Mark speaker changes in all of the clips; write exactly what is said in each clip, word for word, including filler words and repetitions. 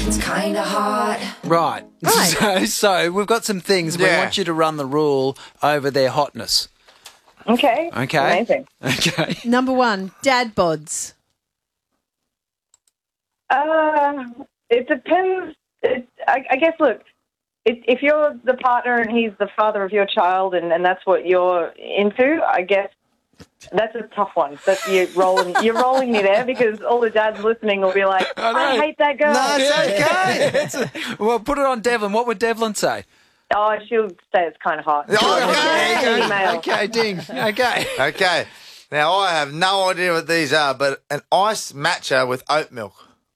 Speaker 1: It's kinda hot.
Speaker 2: Right.
Speaker 3: Right.
Speaker 2: So, so we've got some things. We
Speaker 4: Yeah.
Speaker 2: want you to run the rule over their hotness.
Speaker 5: Okay.
Speaker 2: Okay.
Speaker 5: Amazing.
Speaker 2: Okay.
Speaker 3: Number one, dad bods.
Speaker 5: Uh, it depends. It, I, I guess, look, it, if you're the partner and he's the father of your child and, and that's what you're into, I guess that's a tough one. That you're rolling, you're rolling me there because all the dads listening will be like,
Speaker 2: I know.
Speaker 5: I, hate that girl.
Speaker 4: No, it's okay.
Speaker 2: It's a- well, put it on Devlin. What would Devlin say?
Speaker 5: Oh, she'll say it's kind of hot.
Speaker 4: Oh, okay.
Speaker 5: Email.
Speaker 2: Okay, ding. Okay.
Speaker 4: Okay. Now, I have no idea what these are, but an ice matcha with oat milk.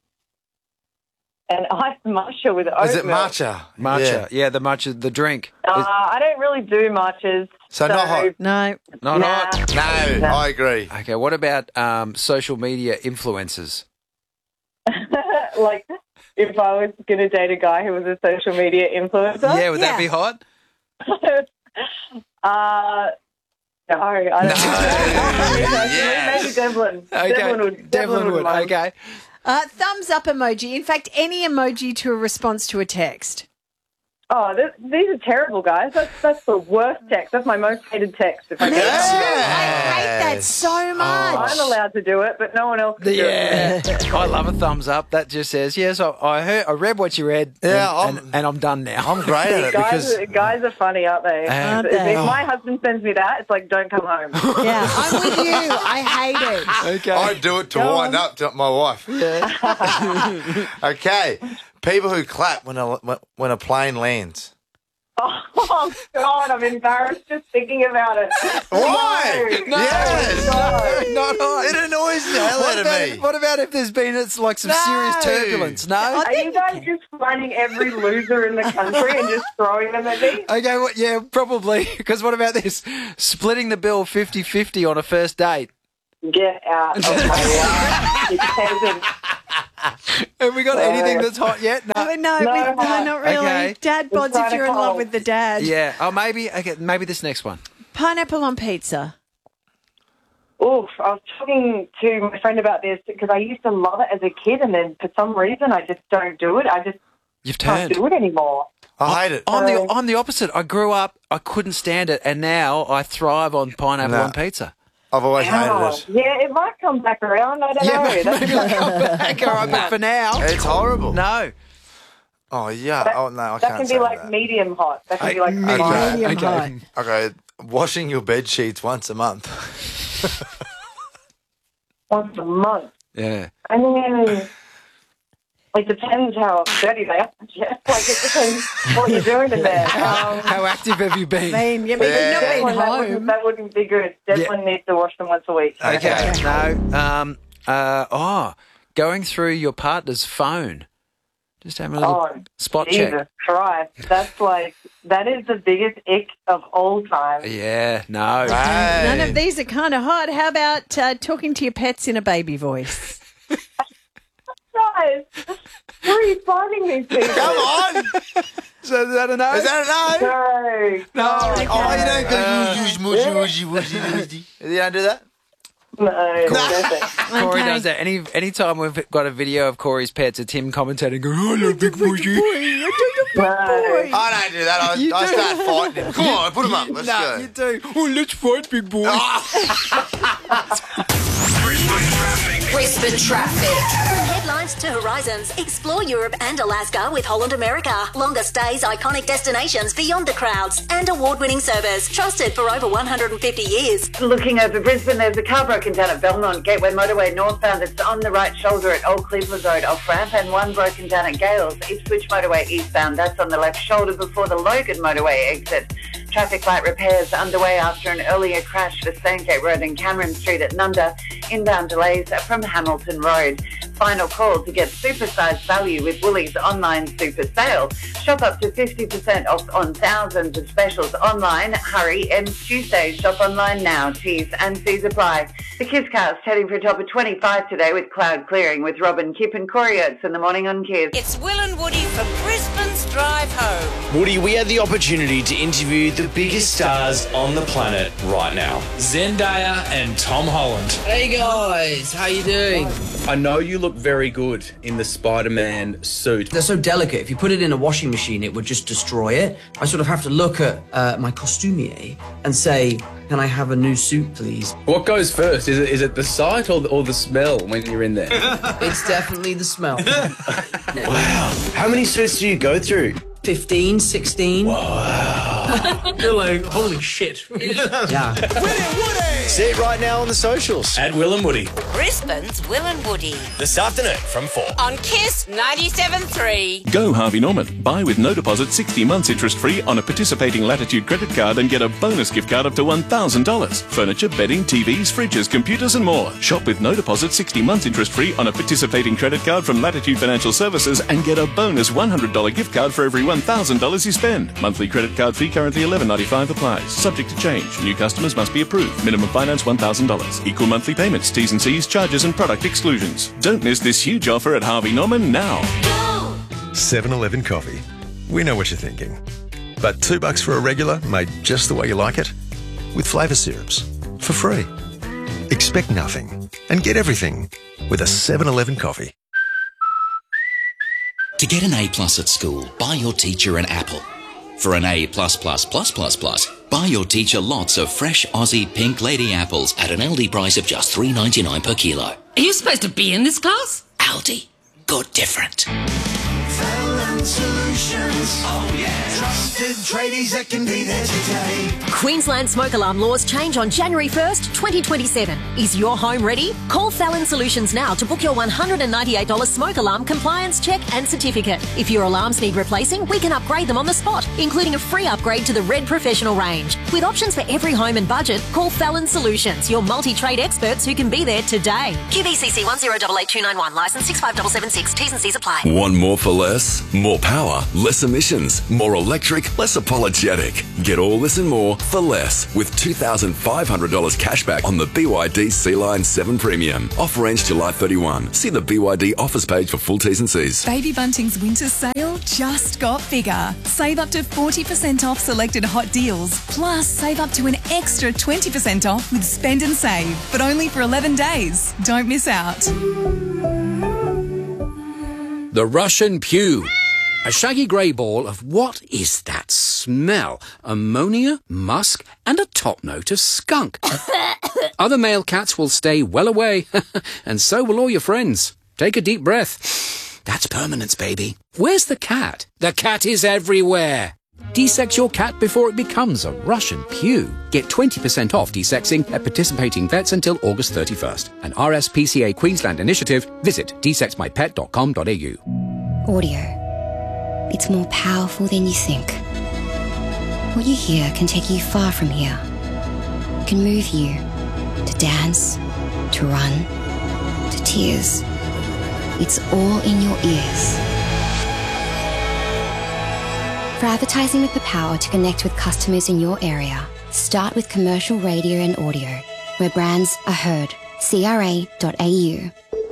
Speaker 5: An iced matcha with oat
Speaker 4: Is it
Speaker 5: milk.
Speaker 4: matcha?
Speaker 2: Matcha.
Speaker 4: Yeah.
Speaker 2: Yeah, the matcha, the drink.
Speaker 5: Uh, I don't really do matchas.
Speaker 4: So not hot?
Speaker 3: No.
Speaker 2: Not
Speaker 5: Nah.
Speaker 2: hot.
Speaker 4: No,
Speaker 5: No.
Speaker 4: I agree.
Speaker 2: Okay, what about um, social media influencers?
Speaker 5: Like, if I was going to date a guy who was a social media influencer.
Speaker 2: Yeah, would
Speaker 3: Yeah.
Speaker 2: that be hot?
Speaker 5: uh, no, I don't know.
Speaker 4: Yes.
Speaker 5: Maybe Devlin.
Speaker 2: Okay.
Speaker 5: Devlin would.
Speaker 2: Devlin would.
Speaker 5: mind.
Speaker 2: Okay.
Speaker 3: Uh, thumbs up emoji. In fact, any emoji to a response to a text.
Speaker 5: Oh, th- these are terrible, guys. That's that's the worst text. That's my most hated text. If I
Speaker 3: Me
Speaker 5: get
Speaker 3: too.
Speaker 5: it.
Speaker 3: I hate that so much.
Speaker 5: I'm allowed to do it, but no one else can do it.
Speaker 2: Yeah. I love a thumbs up. That just says, yes, I, I heard, I read what you read.
Speaker 4: Yeah,
Speaker 2: and,
Speaker 4: I'm-
Speaker 2: and, and I'm done now.
Speaker 4: I'm great at it
Speaker 5: Guys,
Speaker 4: because
Speaker 5: guys are funny, aren't they?
Speaker 2: Aren't
Speaker 5: if,
Speaker 3: they?
Speaker 5: if my husband sends me that, it's like, don't come home.
Speaker 3: Yeah, I'm with you. I hate it.
Speaker 2: Okay.
Speaker 4: I do it to
Speaker 5: Go
Speaker 4: wind
Speaker 5: on.
Speaker 4: up to my wife.
Speaker 2: Yeah.
Speaker 4: Okay. People who clap when a when a plane lands.
Speaker 5: Oh, God, I'm embarrassed just thinking about it.
Speaker 4: Why?
Speaker 5: No.
Speaker 4: Yes.
Speaker 5: No.
Speaker 2: Not hot.
Speaker 4: It annoys the hell
Speaker 2: What
Speaker 4: out
Speaker 2: about,
Speaker 4: of me.
Speaker 2: what about if there's been it's like some
Speaker 4: No.
Speaker 2: serious turbulence? No?
Speaker 5: Are you guys just finding every loser in the country and just throwing them at me?
Speaker 2: Okay, well, yeah, probably. Because what about this? Splitting the bill fifty-fifty on a first date.
Speaker 5: Get out of my life, you peasant.
Speaker 2: Have we got
Speaker 5: No.
Speaker 2: anything that's hot yet? No.
Speaker 3: No, no,
Speaker 5: No,
Speaker 3: we-
Speaker 5: no.
Speaker 3: no, not really.
Speaker 2: Okay.
Speaker 3: Dad bods if
Speaker 5: kinda
Speaker 3: you're in love
Speaker 5: cold.
Speaker 3: with the dad.
Speaker 2: Yeah. Oh, maybe. Okay, maybe this next one.
Speaker 3: Pineapple on pizza.
Speaker 5: Oof, I was talking to my friend about this because I used to love it as a kid, and then for some reason I just don't do it. I just
Speaker 2: You've
Speaker 5: can't
Speaker 2: turned.
Speaker 5: do it anymore.
Speaker 4: I hate it.
Speaker 2: I'm the
Speaker 5: So-
Speaker 2: I'm the opposite. I grew up, I couldn't stand it, and now I thrive on pineapple
Speaker 4: No.
Speaker 2: on pizza.
Speaker 4: I've always
Speaker 5: Oh,
Speaker 4: hated it.
Speaker 5: yeah, it might come back around. I don't
Speaker 2: Yeah,
Speaker 5: know.
Speaker 2: maybe,
Speaker 5: That's
Speaker 2: maybe I'll come back. All right, but for now,
Speaker 4: It's horrible.
Speaker 2: no.
Speaker 4: Oh yeah.
Speaker 5: That,
Speaker 4: oh no, I
Speaker 5: that
Speaker 4: can't
Speaker 5: can
Speaker 4: say
Speaker 5: be like
Speaker 4: that.
Speaker 5: medium hot. That can
Speaker 2: Hey,
Speaker 5: be like
Speaker 2: medium.
Speaker 5: fine.
Speaker 3: Medium
Speaker 2: Okay.
Speaker 3: hot.
Speaker 4: Okay, washing your bed sheets once a month.
Speaker 5: once a month.
Speaker 2: Yeah.
Speaker 5: I mean, it depends how dirty they are. Yeah, like it depends what you're doing in there. Um,
Speaker 2: How active have you
Speaker 3: I
Speaker 2: been?
Speaker 3: mean, yeah, but
Speaker 4: Yeah.
Speaker 3: you've not
Speaker 5: Devlin,
Speaker 3: been
Speaker 5: that, wouldn't,
Speaker 3: home.
Speaker 5: that wouldn't be good. Devlin needs to wash them once a week.
Speaker 2: Okay. No. Um. Uh. Oh, going through your partner's phone. Just having a little
Speaker 5: Oh,
Speaker 2: spot
Speaker 5: Jesus
Speaker 2: check.
Speaker 5: Christ. That's like, that is the biggest ick of all time.
Speaker 2: Yeah. No.
Speaker 4: Hey.
Speaker 3: None of these are kind of hot. How about uh, talking to your pets in a baby voice?
Speaker 5: Guys, where are you finding these people?
Speaker 4: Come on.
Speaker 2: So is that a no?
Speaker 4: Is that a no?
Speaker 5: No.
Speaker 2: No.
Speaker 4: Oh, you don't go.
Speaker 2: Uh,
Speaker 4: Woozy, woozy, woozy, woozy. You don't do that?
Speaker 5: No, nothing.
Speaker 2: Corey
Speaker 3: Okay.
Speaker 2: does that. Any anytime we've got a video of Corey's pets, it's him commentating, going, "Oh, I love Big Bushy."
Speaker 5: No.
Speaker 4: I don't do that. I,
Speaker 2: You
Speaker 4: I
Speaker 2: do.
Speaker 4: start fighting him. Come on, put him up. Let's
Speaker 2: no,
Speaker 4: go.
Speaker 2: you do. Oh, let's fight, big boy.
Speaker 1: Brisbane traffic.
Speaker 6: From headlines to horizons, explore Europe and Alaska with Holland America. Longer stays, iconic destinations beyond the crowds, and award-winning service trusted for over one hundred fifty years.
Speaker 7: Looking over Brisbane, there's a car broken down at Belmont Gateway Motorway northbound. It's on the right shoulder at Old Cleveland Road off ramp, and one broken down at Gales Ipswich Motorway eastbound. That's on the left shoulder before the Logan Motorway exit. Traffic light repairs underway after an earlier crash for Sandgate Road and Cameron Street at Nunda. Inbound delays from Hamilton Road. Final call to get supersized value with Woolies online super sale. Shop up to fifty percent off on thousands of specials online. Hurry, ends Tuesday. Shop online now. T's and C's apply. The Kisscast heading for a top of twenty-five today with cloud clearing with Robin, Kip and Corey Oates in the morning on Kiss.
Speaker 8: It's Will and Woody for Brisbane's Drive Home.
Speaker 9: Woody, we had the opportunity to interview the biggest stars on the planet right now.
Speaker 10: Zendaya and Tom Holland.
Speaker 11: Hey guys, how you doing?
Speaker 10: I know you look very good in the Spider-Man suit.
Speaker 11: They're so delicate. If you put it in a washing machine, it would just destroy it. I sort of have to look at uh, my costumier and say, can I have a new suit, please?
Speaker 10: What goes first? Is it is it the sight or the, or the smell when you're in there?
Speaker 11: It's definitely the smell.
Speaker 9: Wow. How many suits do you go through?
Speaker 11: fifteen, sixteen.
Speaker 9: Wow.
Speaker 11: You're like, holy shit. Yeah.
Speaker 9: See it right now on the socials.
Speaker 12: At Will and Woody.
Speaker 8: Brisbane's Will and Woody.
Speaker 12: This afternoon from four.
Speaker 8: On Kiss ninety-seven point three.
Speaker 13: Go Harvey Norman. Buy with no deposit sixty months interest free on a participating Latitude credit card and get a bonus gift card up to one thousand dollars. Furniture, bedding, T Vs, fridges, computers and more. Shop with no deposit sixty months interest free on a participating credit card from Latitude Financial Services and get a bonus one hundred dollars gift card for every one thousand dollars you spend. Monthly credit card fee currently eleven ninety-five applies. Subject to change. New customers must be approved. Minimum finance one thousand dollars. Equal monthly payments, T's and C's, charges and product exclusions. Don't miss this huge offer at Harvey Norman now.
Speaker 14: seven eleven coffee. We know what you're thinking. But two bucks for a regular made just the way you like it? With flavour syrups. For free. Expect nothing and get everything with a seven eleven coffee.
Speaker 15: To get an A plus at school, buy your teacher an apple. For an A plus plus plus plus plus, buy your teacher lots of fresh Aussie pink lady apples at an Aldi price of just three ninety-nine per kilo.
Speaker 16: Are you supposed to be in this class?
Speaker 15: Aldi. Good different.
Speaker 17: Fallon Solutions. Oh yeah. Trusted tradies that can be there today.
Speaker 18: Queensland smoke alarm laws change on January first, twenty twenty-seven. Is your home ready? Call Fallon Solutions now to book your one hundred ninety-eight dollars smoke alarm compliance check and certificate. If your alarms need replacing, we can upgrade them on the spot, including a free upgrade to the Red Professional range. With options for every home and budget, call Fallon Solutions, your multi-trade experts who can be there today. Q B C C one zero eight eight two nine one, licence six five seven seven six, T's and C's apply.
Speaker 19: Want more for less? More power, less emissions, more electric, less apologetic. Get all this and more for less with two thousand five hundred dollars cashback on the B Y D C-Line seven Premium. Offer ends July thirty-first. See the B Y D offers page for full T's and C's.
Speaker 20: Baby Bunting's winter sale just got bigger. Save up to forty percent off selected hot deals. Plus, save up to an extra twenty percent off with Spend and Save. But only for eleven days. Don't miss out.
Speaker 21: The Russian Pew. A shaggy grey ball of what is that smell? Ammonia, musk, and a top note of skunk. Other male cats will stay well away, and so will all your friends. Take a deep breath. That's permanence, baby. Where's the cat? The cat is everywhere. Desex your cat before it becomes a Russian Pew. Get twenty percent off desexing at participating vets until August thirty-first. An R S P C A Queensland initiative. Visit desex my pet dot com dot a u.
Speaker 22: Audio. It's more powerful than you think. What you hear can take you far from here. Can move you to dance, to run, to tears. It's all in your ears. For advertising with the power to connect with customers in your area, start with commercial radio and audio, where brands are heard. C R A dot A U.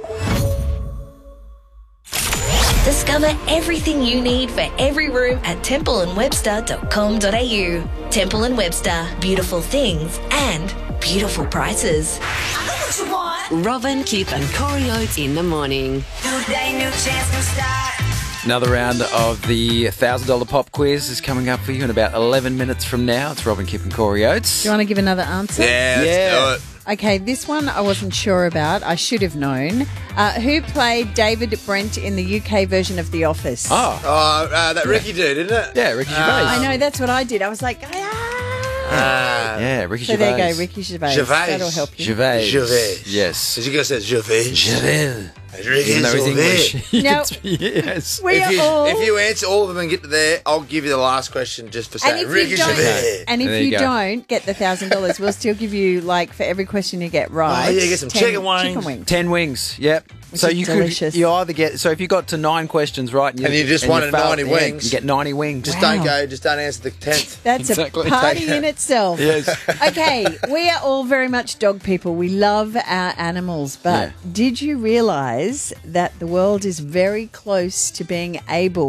Speaker 23: Discover everything you need for every room at temple and webster dot com dot a u. Temple and Webster, beautiful things and beautiful prices.
Speaker 24: Robin, Kip and Corey Oates in the morning.
Speaker 17: New day, new chance, new start.
Speaker 2: Another round of the one thousand dollars pop quiz is coming up for you in about eleven minutes from now. It's Robin, Kip and Corey Oates.
Speaker 3: Do you want to give another answer?
Speaker 4: Yeah, let's
Speaker 2: Yeah.
Speaker 4: do it.
Speaker 3: Okay, this one I wasn't sure about. I should have known. Uh, who played David Brent in the U K version of The Office?
Speaker 2: Oh.
Speaker 4: Oh, uh, that Ricky dude, isn't it?
Speaker 2: Yeah, Ricky Gervais.
Speaker 3: I know, that's what I did. I was like, ah.
Speaker 4: Ah.
Speaker 2: Yeah, Ricky
Speaker 3: So
Speaker 2: Gervais.
Speaker 3: there you go, Ricky Gervais.
Speaker 4: Gervais.
Speaker 3: That'll help you.
Speaker 2: Gervais.
Speaker 4: Gervais.
Speaker 2: Yes.
Speaker 4: As you guys said, Gervais.
Speaker 2: Gervais.
Speaker 4: Ricky
Speaker 2: Even though he's
Speaker 4: Gervais.
Speaker 2: English.
Speaker 3: No.
Speaker 2: Yes.
Speaker 3: We
Speaker 4: If
Speaker 3: are
Speaker 4: you,
Speaker 3: all...
Speaker 4: if you answer all of them and get to there, I'll give you the last question just for
Speaker 3: and
Speaker 4: saying
Speaker 3: if
Speaker 4: Ricky
Speaker 3: you don't,
Speaker 4: Gervais.
Speaker 3: and if
Speaker 2: There
Speaker 3: you,
Speaker 2: you go.
Speaker 3: don't get the thousand dollars, we'll still give you like for every question you get right.
Speaker 4: Oh, yeah, get some
Speaker 3: ten
Speaker 4: chicken wings.
Speaker 3: Chicken wings.
Speaker 2: Ten wings, yep.
Speaker 3: Which
Speaker 2: so
Speaker 3: is
Speaker 2: you
Speaker 3: delicious.
Speaker 2: could you either get so if you got to nine questions right and you,
Speaker 4: And you just
Speaker 2: and
Speaker 4: wanted
Speaker 2: failed
Speaker 4: ninety
Speaker 2: at the end,
Speaker 4: wings.
Speaker 2: you get ninety wings.
Speaker 4: Just
Speaker 3: Wow.
Speaker 4: don't go, just don't answer the tenth.
Speaker 3: That's
Speaker 2: Exactly.
Speaker 3: a party
Speaker 4: Take
Speaker 3: in
Speaker 4: it.
Speaker 3: itself.
Speaker 2: Yes.
Speaker 3: Okay, we are all very much dog people. We love our animals, but
Speaker 2: Yeah.
Speaker 3: did you realise that the world is very close to being able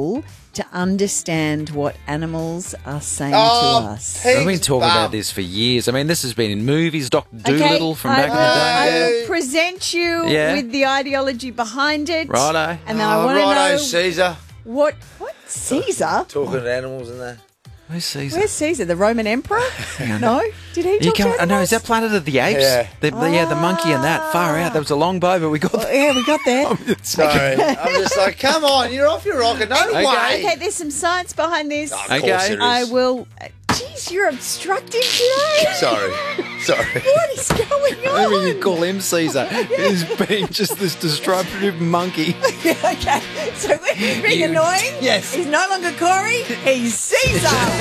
Speaker 3: to understand what animals are saying
Speaker 4: Oh,
Speaker 3: to us.
Speaker 2: We've been talking about this for years. I mean, this has been in movies, Doctor Dolittle from
Speaker 3: I
Speaker 2: back
Speaker 3: will,
Speaker 2: in the day.
Speaker 3: I will present you
Speaker 2: Yeah.
Speaker 3: with the ideology behind it.
Speaker 2: Righto.
Speaker 3: And then I
Speaker 4: Oh,
Speaker 3: want to
Speaker 4: righto,
Speaker 3: know
Speaker 4: Caesar.
Speaker 3: what what Caesar?
Speaker 4: Talking to animals and that.
Speaker 2: Who's Caesar?
Speaker 3: Where's Caesar? The Roman emperor?
Speaker 2: Hang on.
Speaker 3: No, did he
Speaker 2: You
Speaker 3: talk to
Speaker 2: can't, I know, is
Speaker 3: animals?
Speaker 2: that Planet of the Apes?
Speaker 4: Yeah.
Speaker 2: The, the, yeah, the monkey and that. Far out. That was a long bow, but we got
Speaker 3: Oh, yeah, we got there.
Speaker 4: Sorry. I'm just like, come on, you're off your rocker. No
Speaker 2: Okay.
Speaker 4: way.
Speaker 3: Okay, there's some science behind this.
Speaker 4: Of
Speaker 2: Okay.
Speaker 4: course there is.
Speaker 3: I will. Jeez, you're obstructing today.
Speaker 4: Sorry. Sorry.
Speaker 3: What is going
Speaker 2: I
Speaker 3: on?
Speaker 2: mean, you call him Caesar. He's been just this disruptive monkey.
Speaker 3: Okay, so when he's being
Speaker 2: You-
Speaker 3: annoying,
Speaker 2: Yes.
Speaker 3: he's no longer Corey, he's Caesar.